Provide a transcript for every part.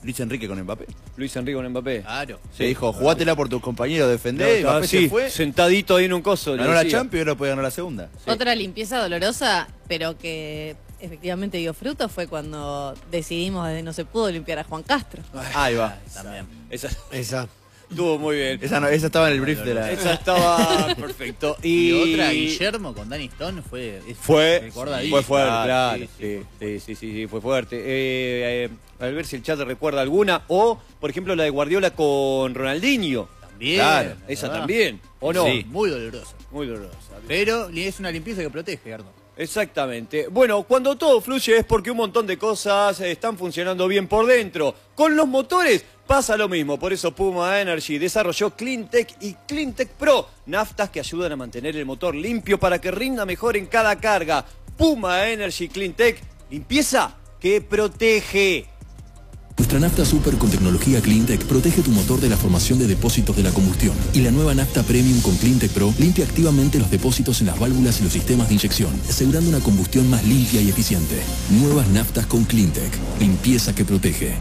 Luis Enrique con Mbappé. Luis Enrique con Mbappé. Claro. Se dijo, jugátela por tus compañeros, defendé. Claro, Mbappé sí, se fue, sentadito ahí en un coso. ganó la Champions y ahora puede ganar la segunda. Sí. Otra limpieza dolorosa, pero que efectivamente dio fruto, fue cuando decidimos de no se pudo limpiar a Juan Castro. Ahí va. También. Esa Esa. estuvo muy bien. Esa estaba en el brief de la... Esa estaba perfecto. Y otra, Guillermo con Danny Stone fue Fue recordadísimo. fuerte, Ah, claro. Sí, fue fuerte. A ver si el chat recuerda alguna. O, por ejemplo, la de Guardiola con Ronaldinho. También. Claro, esa ¿verdad? también. ¿O no? Sí. Muy dolorosa. Muy dolorosa. Pero es una limpieza que protege, Arno. Exactamente. Bueno, cuando todo fluye es porque un montón de cosas están funcionando bien por dentro. Con los motores pasa lo mismo. Por eso Puma Energy desarrolló Cleantech y Cleantech Pro, naftas que ayudan a mantener el motor limpio para que rinda mejor en cada carga. Puma Energy Cleantech, limpieza que protege. Nuestra nafta super con tecnología Cleantech protege tu motor de la formación de depósitos de la combustión. Y la nueva nafta Premium con Cleantech Pro limpia activamente los depósitos en las válvulas y los sistemas de inyección, asegurando una combustión más limpia y eficiente. Nuevas naftas con Cleantech. Limpieza que protege.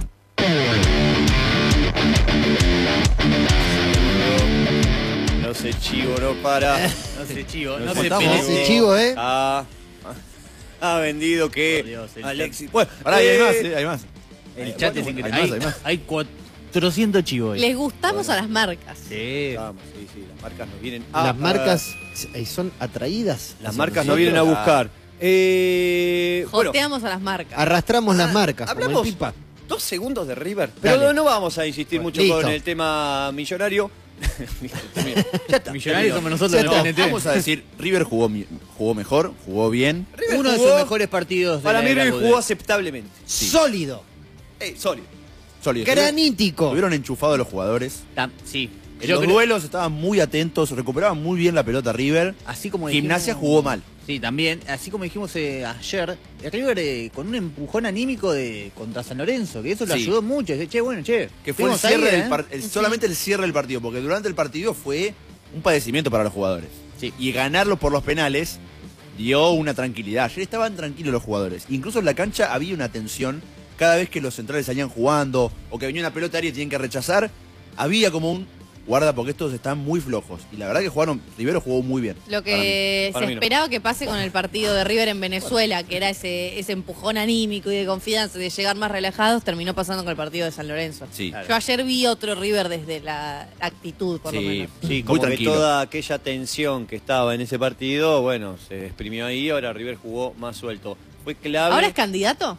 No se chivo, no para. No se chivo, Nos no se contamos. pelece. Ese chivo, ¿eh? Ha vendido que Por Dios, el Alexis. Bueno, Pará, hay más, hay más. El chat es increíble. hay más. Hay 400 chivos. Les gustamos a las marcas. Sí. Vamos, sí, las marcas nos vienen Las marcas son atraídas. Las hacia marcas nos nosotros. vienen a buscar. Bueno, Joteamos a las marcas. Arrastramos las marcas, como hablamos el Pipa. 2 segundos de River. Pero Dale. no vamos a insistir mucho Listo. con el tema millonario. Ya está. Millonarios somos nosotros Ya en está. TNT. Vamos a decir, River jugó mejor, jugó bien. River Uno de jugó- sus mejores partidos. Para de mí la River era jugó aceptablemente. Sólido. Sólido. Sólido. Granítico. Estuvieron enchufados los jugadores. Sí. En Yo los creo- duelos estaban muy atentos, recuperaban muy bien la pelota River. Así como Gimnasia dijimos- jugó mal. Sí, también. Así como dijimos ayer, River con un empujón anímico contra San Lorenzo, que eso lo Sí. ayudó mucho. Dice, che, bueno, che. Que fue el estemos ahí, cierre ¿eh? del solamente el cierre del partido, porque durante el partido fue un padecimiento para los jugadores. Sí. Y ganarlo por los penales dio una tranquilidad. Ayer estaban tranquilos los jugadores. Incluso en la cancha había una tensión. Cada vez que los centrales salían jugando o que venía una pelota aérea y tenían que rechazar, había como un guarda porque estos están muy flojos. Y la verdad que Rivero jugó muy bien. Lo que Para se mí no. esperaba que pase con el partido de River en Venezuela, que era ese empujón anímico y de confianza, de llegar más relajados, terminó pasando con el partido de San Lorenzo. Sí. Yo ayer vi otro River desde la actitud, por lo Sí, menos. sí, Muy como que tranquilo. toda aquella tensión que estaba en ese partido, bueno, se exprimió ahí, ahora River jugó más suelto. Fue clave. ¿Ahora es candidato?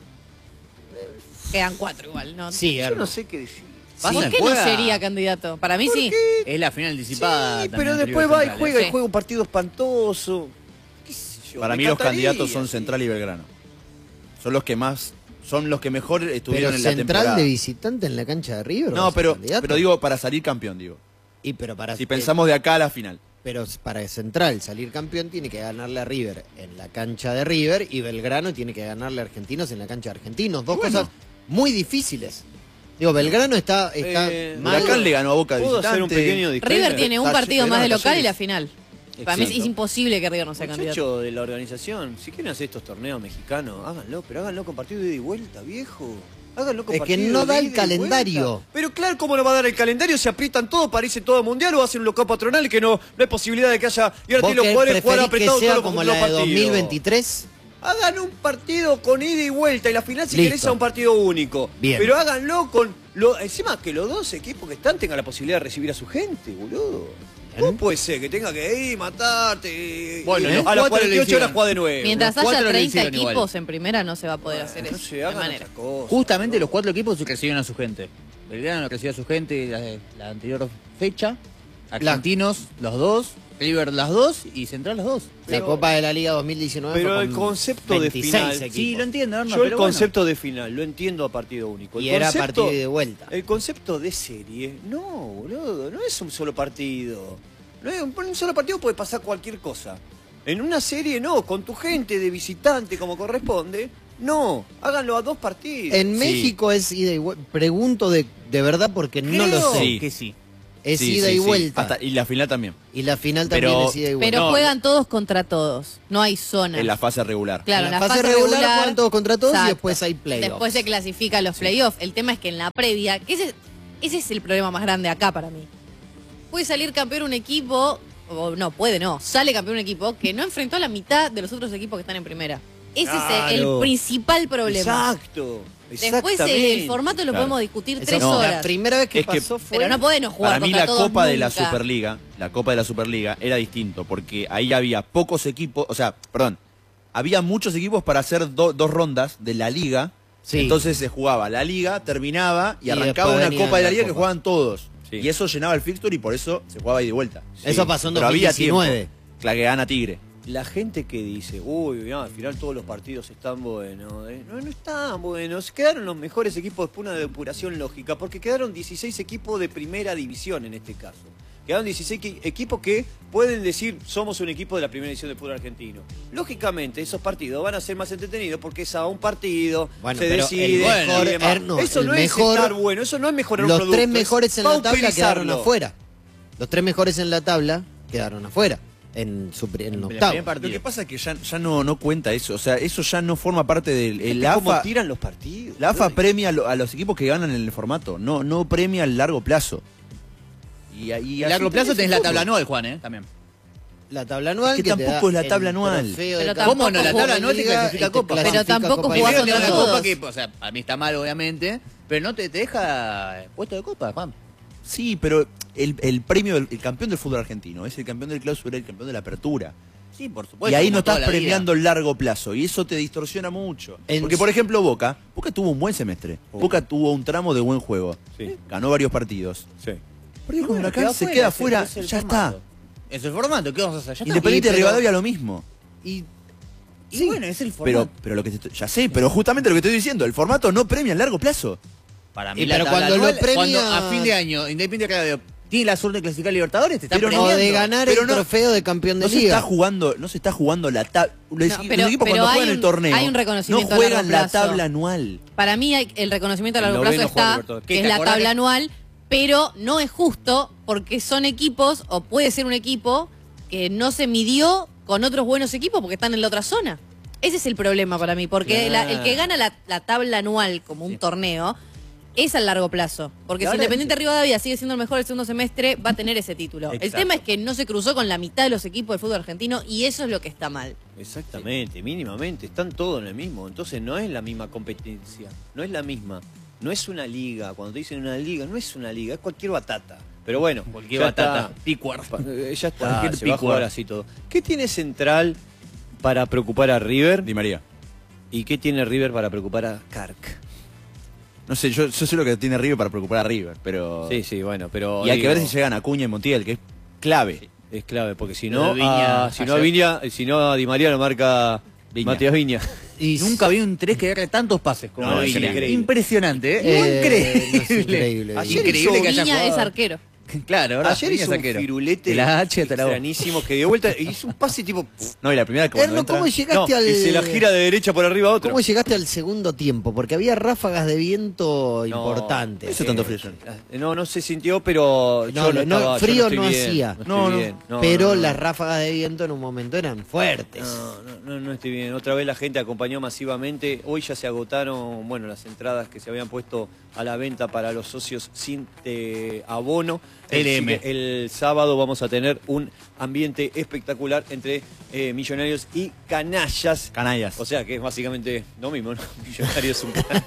Quedan 4 igual, ¿no? Sí, Yo Arno. no sé qué decir. ¿Por Pasa, qué no juega- sería candidato? Para mí sí. Es la final anticipada. Sí, también pero entre después River va y Central, juega Sí. y juega un partido espantoso. ¿Qué sé yo? Para me mí los encantaría, candidatos son sí. Central y Belgrano. Son los que más, son los que mejor estuvieron Pero en la central temporada. de visitante en la cancha de River. ¿va a No, ser candidato? pero digo para salir campeón, digo. Pero para Si pensamos de acá a la final. pero para Central salir campeón tiene que ganarle a River en la cancha de River y Belgrano tiene que ganarle a Argentinos en la cancha de Argentinos. Dos Bueno. cosas muy difíciles. Digo, Belgrano está mal. Huracán le ganó a Boca de ¿Puedo visitante. hacer un pequeño disclaimer? River tiene un Talle- partido más de Belgrano, local y Talleres. la final. Para mí es Exacto. imposible que River no sea candidato. Muchachos de la organización, si quieren hacer estos torneos mexicanos, háganlo, pero háganlo con partido de ida y vuelta, viejo. Háganlo con Es que partido no de da el ida y calendario. vuelta. Pero claro, ¿cómo no va a dar el calendario? Se aprietan todo, parece todo mundial o hacen un local patronal que no hay posibilidad de que haya. Y ahora ¿Vos tienen los qué jugadores jugar preferís que apretados sea todos como los la de partidos? 2023? Hagan un partido con ida y vuelta y la final si Listo. querés sea un partido único. Bien. Pero háganlo con encima que los dos equipos que están tengan la posibilidad de recibir a su gente, boludo. ¿Cómo puede ser que tenga que ir, matarte? Bueno, y los a las cuatro le 48 hicieron. horas juega de nuevo? Mientras Los haya cuatro le 30 hicieron igual. equipos en primera no se va a poder hacer No eso. se de hagan manera. otras cosas. Justamente los 4 equipos recibieron a su gente. Belgrano recibió a su gente la anterior fecha. Argentinos, los 2. River, las 2. Y Central, las 2. La Copa de la Liga 2019 pero fue el con concepto de 26 final- equipos. Sí, lo entiendo, Arno, Yo el pero bueno. concepto de final lo entiendo a partido único. El Y era concepto- partido de vuelta. El concepto de serie, no, boludo, no es un solo partido. No es un solo partido puede pasar cualquier cosa. En una serie no, con tu gente de visitante como corresponde, no, háganlo a 2 partidos. En México es ida y vuelta. Pregunto de verdad porque no Creo lo sé. Sí. Que sí. Es Sí, ida sí, y sí. vuelta. Y la final también. Y la final Pero- también es ida y vuelta. Pero No, juegan todos contra todos. No hay zona. En la fase regular. Claro, En la fase regular juegan todos contra todos y exacto. después hay playoffs. Después se clasifican los playoffs. El tema es que en la previa, que ese es el problema más grande acá para mí. Puede salir campeón un equipo, o no, sale campeón un equipo que no enfrentó a la mitad de los otros equipos que están en primera. Ese es el Claro. principal problema. Exacto. Después el formato lo Claro. podemos discutir Esa 3 no, horas. La primera vez que Es que- pasó fue... Pero no podemos jugar Para mí contra la todos Copa de la nunca. Superliga, era distinto, porque ahí había pocos equipos, había muchos equipos para hacer dos rondas de la liga. Sí. Entonces se jugaba la liga, terminaba y Y arrancaba después una venía Copa de la la Liga que Copa. jugaban todos. Sí. Y eso llenaba el fixture y por eso se jugaba ida y vuelta. Eso pasó en Pero había 2019. tiempo. La que gana Tigre. La gente que dice, uy, mirá, al final todos los partidos están buenos. No, no están buenos. Quedaron los mejores equipos después de una depuración lógica, porque quedaron 16 equipos de primera división en este caso. Quedaron 16 equipos que pueden decir, somos un equipo de la primera división del fútbol argentino. Lógicamente, esos partidos van a ser más entretenidos porque es a un partido, Bueno, se pero decide. el mejor- y demás. no, eso el no mejor- es estar bueno, eso no es mejorar un Los producto. 3 es mejores en la tabla quedaron pauperizarlo. afuera. Los 3 mejores en la tabla quedaron afuera. En octavo. Lo que pasa es que ya no cuenta eso. O sea, eso ya no forma parte del. Fíjate cómo tiran los partidos. La AFA premia a los equipos que ganan en el formato. No premia al largo plazo. Y A largo plazo tenés la tabla anual, Juan, también. La tabla anual. Es que te tampoco da es la tabla el anual. trofeo Pero de tampoco ¿Cómo no? La tabla anual te Liga clasifica y a Copa. Pero tampoco Copa jugás Liga. Primero te da contra una todos. copa que, o sea, a mí está mal, obviamente, pero no te deja puesto de copa, Juan. Sí, pero el premio, el campeón del fútbol argentino es el campeón del clausura y el campeón de la apertura. Sí, por supuesto. Y ahí como no estás toda la vida. premiando el largo plazo y eso te distorsiona mucho. En- Porque, por ejemplo, Boca tuvo un buen semestre. Boca tuvo un tramo de buen juego. Sí. Ganó varios partidos. Sí. Perdió con Bueno, Huracán, se afuera, queda ese afuera, es el ya formato. está. Es el formato, ¿qué vamos a hacer? Ya está. Independiente de pero- Rivadavia lo mismo. Y Y bueno, es el formato. Pero lo que ya sé, pero justamente lo que estoy diciendo, el formato no premia el largo plazo. Para Y mí, la pero tabla cuando lo anual, premia- cuando a fin de año, Independiente de Rivadavia tiene la suerte de clasificar a Libertadores, te están Pero no o premiando. de ganar pero el no- trofeo de campeón de No se liga. está jugando la tabla. Los No, equipos pero cuando hay juegan el un- torneo hay un reconocimiento no a juegan largo la plazo. tabla anual. Para mí el reconocimiento a El largo plazo noveno juega está, Libertadores. ¿Qué, que es te la acordás tabla que- anual, pero no es justo porque son equipos, o puede ser un equipo, que no se midió con otros buenos equipos porque están en la otra zona. Ese es el problema para mí, porque Claro. el que gana la tabla anual como un torneo es a largo plazo. Porque si Independiente Rivadavia sigue siendo el mejor el segundo semestre, va a tener ese título. El Exacto. tema es que no se cruzó con la mitad de los equipos del fútbol argentino y eso es lo que está mal. Exactamente, mínimamente, están todos en el mismo, entonces no es la misma competencia, no es la misma, no es una liga, cuando te dicen una liga, no es una liga, es cualquier batata. Pero bueno, Cualquier ya batata. está. Picuar. Ya está, Cualquier se va a jugar picuar. así todo. ¿Qué tiene Central para preocupar a River? Di María. ¿Y qué tiene River para preocupar a Carc? No sé, yo sé lo que tiene River para preocupar a River, pero. Sí, sí, bueno, pero... Y hay que ver digo, si llegan a Acuña y Montiel, que es clave. es clave, porque si Lo no, de Viña si no a ayer. Viña, si no a Di María lo marca Viña. Matías Viña. Y Nunca vi un 3 que agarre tantos pases como No, Viña. es increíble. Impresionante, no, Increíble. es increíble. Ayer Increíble hizo que haya Viña jugado. es arquero. Claro, ¿verdad? Ayer Viña hizo un saquero. firulete De la H hasta la O. extrañísimo que dio vuelta y hizo un pase tipo... No, y la primera que cuando Erno, entra- ¿cómo llegaste No, al... y se la gira de derecha por arriba a otro. ¿Cómo llegaste al segundo tiempo? Porque había ráfagas de viento importantes. Hizo tanto frío ayer. No se sintió, pero yo No, no, estaba, frío yo estoy no bien, hacía. estoy No, no. bien. No, pero no, no. las ráfagas de viento en un momento eran fuertes. No estoy bien. Otra vez la gente acompañó masivamente. Hoy ya se agotaron, bueno, las entradas que se habían puesto a la venta para los socios sin abono. LM. Así que el sábado vamos a tener un ambiente espectacular entre Millonarios y Canallas. Canallas. O sea que es básicamente lo mismo, ¿no? Millonarios es un canalla.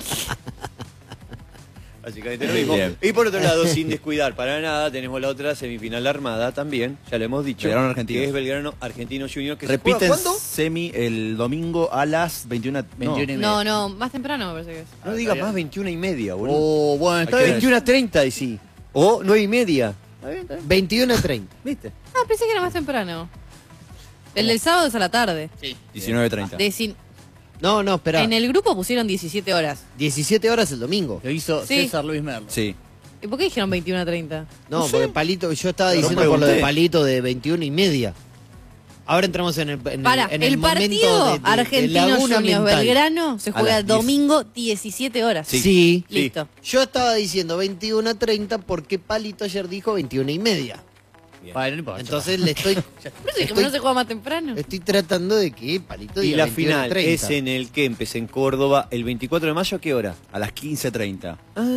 Básicamente lo mismo. Bien. Y por otro lado, sin descuidar para nada, tenemos la otra semifinal armada también, ya lo hemos dicho. Belgrano Argentinos. Que es Belgrano Argentino Junior. Que se Repiten juega ¿cuándo? semi el domingo a las 21. 21 y media. No, más temprano me parece que es. No digas más 21:30, boludo. Oh, bueno, está bien. 21:30 y sí. O 9:30. 21:30. ¿Viste? Ah, pensé que era más temprano. El del sábado es a la tarde. Sí. 19:30. No, espera. En el grupo pusieron 17 horas. 17 horas el domingo. Lo hizo Sí. César Luis Merlo. Sí. ¿Y por qué dijeron 21 a 30? No, porque Palito, yo estaba No diciendo por lo de pregunté. Palito de 21:30. Ahora entramos en el, en el momento partido de Argentino laguna Juniors mental. Belgrano se A juega las 10. domingo 17 horas. Sí. Listo. Yo estaba diciendo 21:30 porque Palito ayer dijo 21:30. Bueno, no importa. Entonces le estoy, Por eso dije, ¿no se juega más temprano? estoy tratando de que Palito Y diga la final 21:30. es en el Kempes, en Córdoba, el 24 de mayo, ¿a qué hora? A las 15:30.